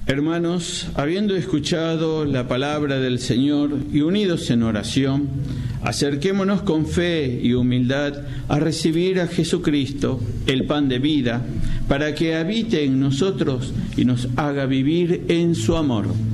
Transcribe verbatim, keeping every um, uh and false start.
Hermanos, habiendo escuchado la palabra del Señor y unidos en oración, acerquémonos con fe y humildad a recibir a Jesucristo, el pan de vida, para que habite en nosotros y nos haga vivir en su amor.